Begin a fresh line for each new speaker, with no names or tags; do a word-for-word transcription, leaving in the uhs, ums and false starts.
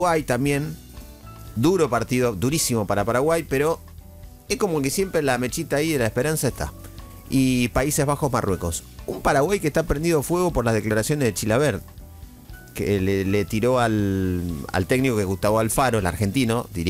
Paraguay también, duro partido, durísimo para Paraguay, pero es como que siempre la mechita ahí de la esperanza está. Y Países Bajos, Marruecos. Un Paraguay que está prendido fuego por las declaraciones de Chilavert, que le, le tiró al, al técnico que es Gustavo Alfaro, el argentino,